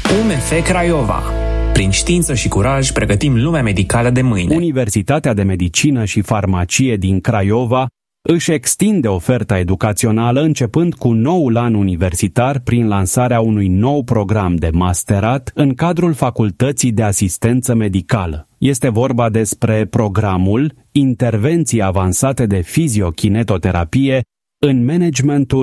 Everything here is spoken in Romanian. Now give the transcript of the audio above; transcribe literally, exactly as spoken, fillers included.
U M F Craiova. Prin știință și curaj pregătim lumea medicală de mâine. Universitatea de Medicină și Farmacie din Craiova își extinde oferta educațională începând cu noul an universitar prin lansarea unui nou program de masterat în cadrul Facultății de Asistență Medicală. Este vorba despre programul Intervenții avansate de fiziokinetoterapie în managementul